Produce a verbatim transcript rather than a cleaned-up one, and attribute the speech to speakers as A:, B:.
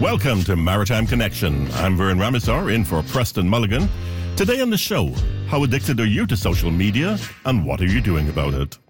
A: Welcome to Maritime Connection. I'm Vern Ramazar, in for Preston Mulligan. Today on the show, how addicted are you to social media, and what are you doing about it?